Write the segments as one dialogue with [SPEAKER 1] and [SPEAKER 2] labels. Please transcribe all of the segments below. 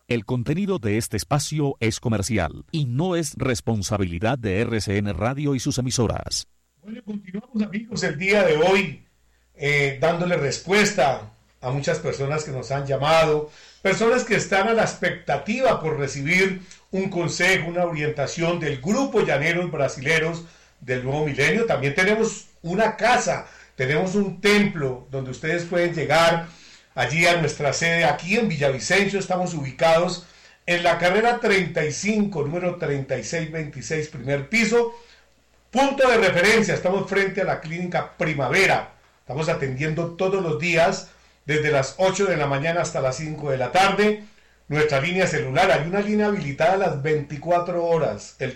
[SPEAKER 1] El contenido de este espacio es comercial y no es responsabilidad de RCN Radio y sus emisoras.
[SPEAKER 2] Bueno, continuamos, amigos, el día de hoy dándole respuesta a muchas personas que nos han llamado, personas que están a la expectativa por recibir un consejo, una orientación del Grupo Llaneros Brasileros del Nuevo Milenio. También tenemos una casa, tenemos un templo donde ustedes pueden llegar allí a nuestra sede, aquí en Villavicencio. Estamos ubicados en la carrera 35, número 3626, primer piso. Punto de referencia, estamos frente a la clínica Primavera. Estamos atendiendo todos los días, desde las 8 de la mañana hasta las 5 de la tarde. Nuestra línea celular, hay una línea habilitada a las 24 horas, el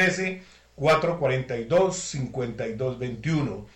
[SPEAKER 2] 313-442-5221.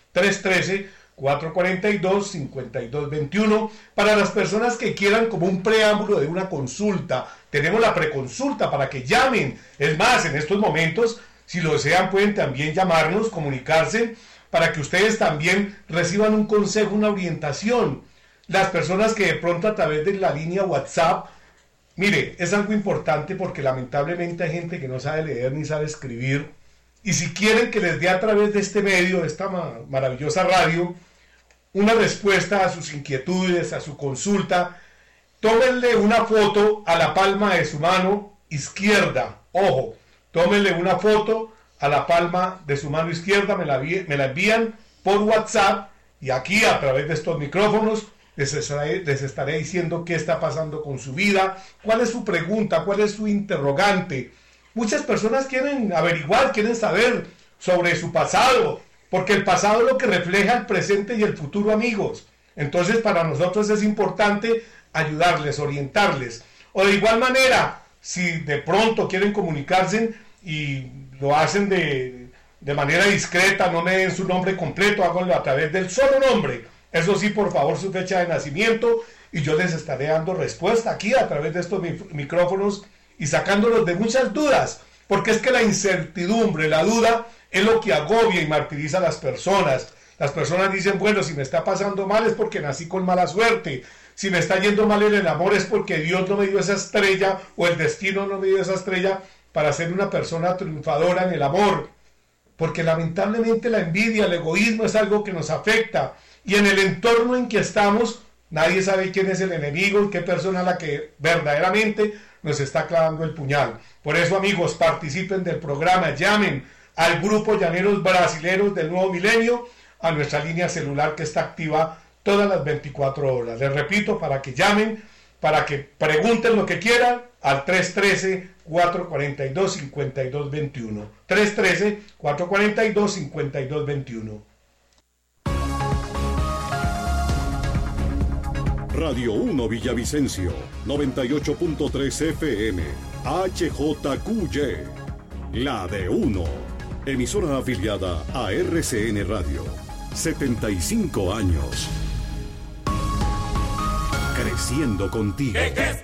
[SPEAKER 2] 313-442-5221. Para las personas que quieran como un preámbulo de una consulta, tenemos la preconsulta para que llamen. Es más, en estos momentos, si lo desean, pueden también llamarnos, comunicarse, para que ustedes también reciban un consejo, una orientación. Las personas que de pronto a través de la línea WhatsApp, mire, es algo importante porque lamentablemente hay gente que no sabe leer ni sabe escribir, y si quieren que les dé a través de este medio, de esta maravillosa radio, una respuesta a sus inquietudes, a su consulta, tómenle una foto a la palma de su mano izquierda. Ojo, tómenle una foto a la palma de su mano izquierda, me la envían por WhatsApp, y aquí a través de estos micrófonos les estaré diciendo qué está pasando con su vida, cuál es su pregunta, cuál es su interrogante. Muchas personas quieren averiguar, quieren saber sobre su pasado, porque el pasado es lo que refleja el presente y el futuro, amigos. Entonces, para nosotros es importante ayudarles, orientarles. O de igual manera, si de pronto quieren comunicarse y lo hacen de manera discreta, no me den su nombre completo, háganlo a través del solo nombre. Eso sí, por favor, su fecha de nacimiento, y yo les estaré dando respuesta aquí a través de estos micrófonos y sacándolos de muchas dudas, porque es que la incertidumbre, la duda, es lo que agobia y martiriza a las personas. Las personas dicen, bueno, si me está pasando mal es porque nací con mala suerte, si me está yendo mal en el amor es porque Dios no me dio esa estrella, o el destino no me dio esa estrella para ser una persona triunfadora en el amor, porque lamentablemente la envidia, el egoísmo es algo que nos afecta, y en el entorno en que estamos, nadie sabe quién es el enemigo y qué persona es la que verdaderamente nos está clavando el puñal. Por eso, amigos, participen del programa, llamen al Grupo Llaneros Brasileros del Nuevo Milenio, a nuestra línea celular que está activa todas las 24 horas. Les repito, para que llamen, para que pregunten lo que quieran, al 313-442-5221. 313-442-5221.
[SPEAKER 3] Radio 1 Villavicencio, 98.3 FM, HJQY, la de 1, emisora afiliada a RCN Radio, 75 años. Creciendo contigo.
[SPEAKER 4] ¿Qué es